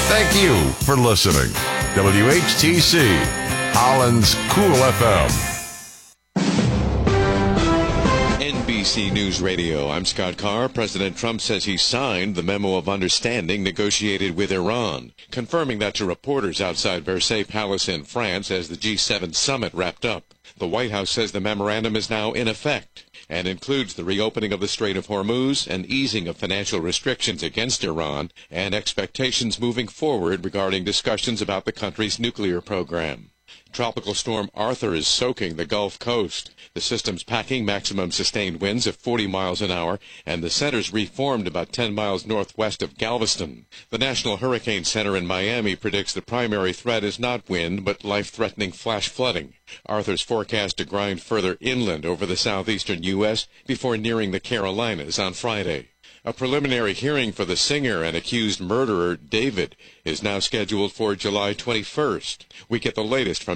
Thank you for listening. WHTC, Holland's Cool FM. NBC News Radio, I'm Scott Carr. President Trump says he signed the memo of understanding negotiated with Iran, confirming that to reporters outside Versailles Palace in France as the G7 summit wrapped up. The White House says the memorandum is now in effect and includes the reopening of the Strait of Hormuz and easing of financial restrictions against Iran and expectations moving forward regarding discussions about the country's nuclear program. Tropical storm Arthur is soaking the Gulf Coast. The system's packing maximum sustained winds of 40 miles an hour, and the center's reformed about 10 miles northwest of Galveston. The National Hurricane Center in Miami predicts the primary threat is not wind, but life-threatening flash flooding. Arthur's forecast to grind further inland over the southeastern U.S. before nearing the Carolinas on Friday. A preliminary hearing for the singer and accused murderer David is now scheduled for July 21st. We get the latest from